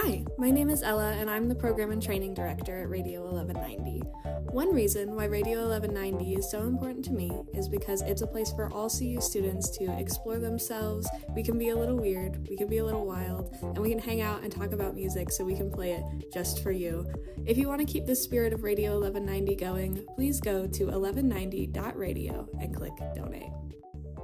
Hi, my name is Ella, and I'm the Program and Training Director at Radio 1190. One reason why Radio 1190 is so important to me is because it's a place for all CU students to explore themselves. We can be a little weird, we can be a little wild, and we can hang out and talk about music so we can play it just for you. If you want to keep the spirit of Radio 1190 going, please go to 1190.radio and click donate.